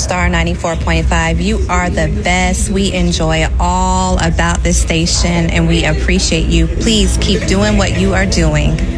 Star 94.5. You are the best. We enjoy all about this station, and we appreciate you. Please keep doing what you are doing.